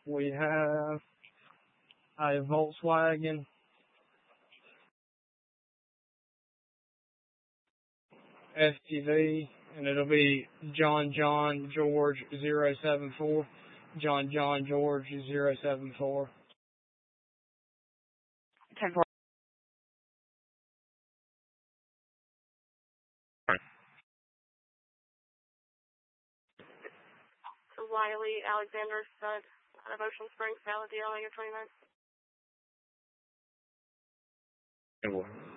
We have a Volkswagen SUV, and it'll be John George 074. John George 074. 10-4. Wiley Alexander Stud out of Ocean Springs, valid DL on your 29.